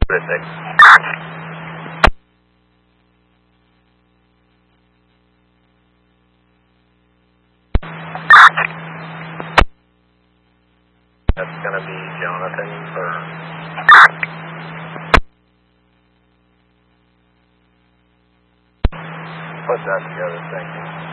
Terrific. That's going to be Jonathan Burns. Put that together, thank you.